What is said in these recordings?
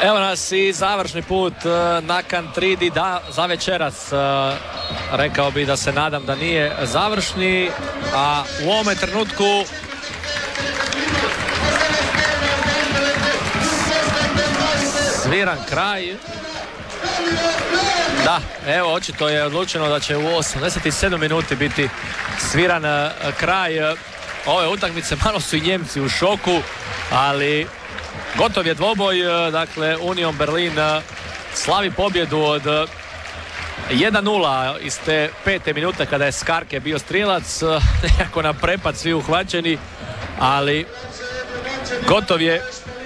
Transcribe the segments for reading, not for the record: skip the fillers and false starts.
Evo nas i završni put na Kantridi za večeras. Rekao bi da se nadam da nije završni, a u ovome trenutku sviran kraj. Da, evo, očito je odlučeno da će u 87 minuti biti sviran kraj ove utakmice. Malo su i Njemci u šoku, ali gotov je dvoboj. Dakle, Union Berlin slavi pobjedu od 1-0 iz te 5. minute kada je Skarke bio strijelac. Nekako na prepad svi uhvaćeni, ali gotov je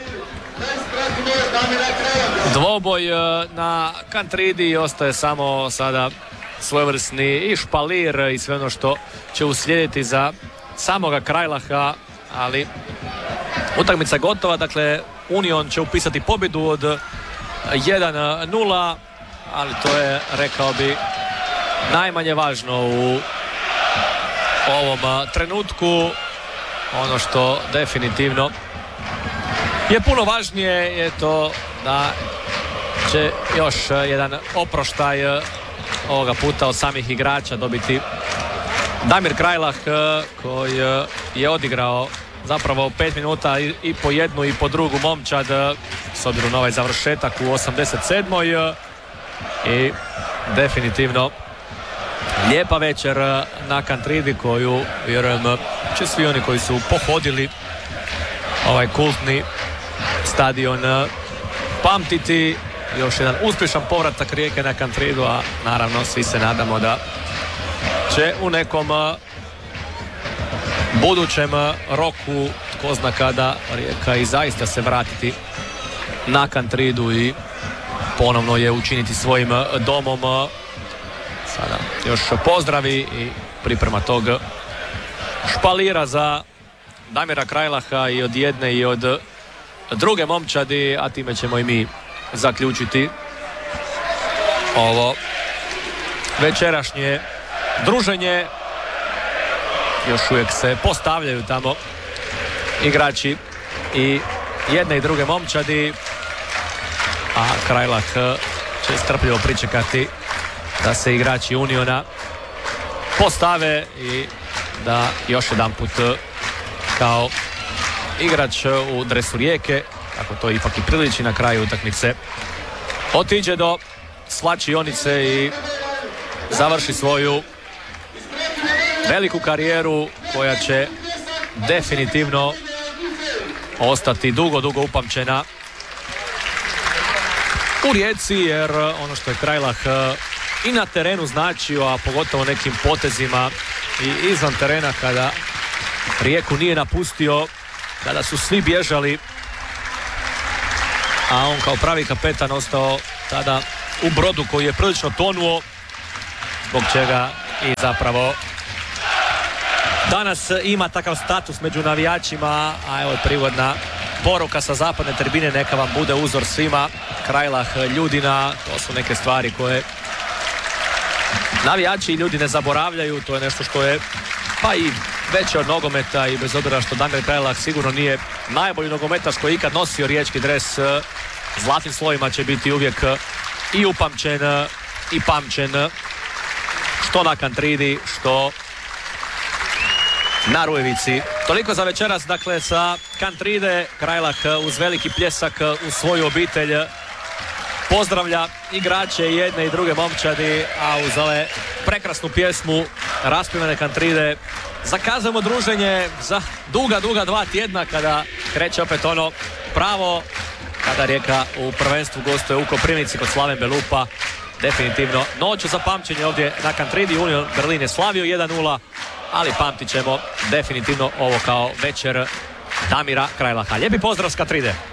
dvoboj na Kantridi i ostaje samo sada svojevrsni i špalir i sve ono što će uslijediti za samoga Krajlaha, ali utakmica gotova. Dakle, Union će upisati pobjedu od 1-0, ali to je, rekao bi, najmanje važno u ovom trenutku. Ono što definitivno je puno važnije je to da će još jedan oproštaj ovoga puta od samih igrača dobiti Damir Krajlah, koji je odigrao zapravo 5 minuta i po jednu i po drugu momčad s obzirom na ovaj završetak u 87. I definitivno lijepa večer na Kantridi koju, vjerujem, će svi oni koji su pohodili ovaj kultni stadion pamtiti. Još jedan uspješan povratak Rijeke na Kantridu, a naravno svi se nadamo da će u nekom budućem roku, tko zna kada, Rijeka i zaista se vratiti na Kantridu i ponovno je učiniti svojim domom. Sada još pozdravi i priprema tog špalira za Damira Krajlaha i od jedne i od druge momčadi, a time ćemo i mi zaključiti ovo večerašnje druženje. Još uvijek se postavljaju tamo igrači i jedne i druge momčadi, a Krajlah će strpljivo pričekati da se igrači Uniona postave i da još jedan put kao igrač u dresu Rijeke, kako to ipak i priliči na kraju utakmice, otiđe do svlačionice i završi svoju veliku karijeru koja će definitivno ostati dugo upamćena u Rijeci, jer ono što je Krajlah i na terenu značio, a pogotovo nekim potezima i izvan terena kada Rijeku nije napustio, kada su svi bježali, a on kao pravi kapetan ostao tada u brodu koji je prilično tonuo, zbog čega i zapravo danas ima takav status među navijačima. A evo je prigodna poruka sa zapadne tribine, neka vam bude uzor svima. Krajlah, Ljudina, to su neke stvari koje navijači i ljudi ne zaboravljaju. To je nešto što je pa i veće od nogometa, i bez obzira što Damir Krajlah sigurno nije najbolji nogometaš koji ikad nosio riječki dres, zlatnim slovima će biti uvijek i upamćen i pamćen, što na Kantridi, što na Rujevici. Toliko za večeras, dakle, sa Kantride. Krajlah uz veliki pljesak u svoju obitelj pozdravlja igrače jedne i druge momčadi, a uz ove prekrasnu pjesmu raspjevane Kantride zakazujemo druženje za duga 2 tjedna, kada kreće opet ono pravo, kada Rijeka u prvenstvu gostuje u Koprivnici kod Slaven Belupa. Definitivno noć za pamćenje ovdje na Kantridi. Union Berlin je slavio 1-0, ali pamtit ćemo definitivno ovo kao večer Damira Krajlaha. Lijepi pozdrav s Kantride.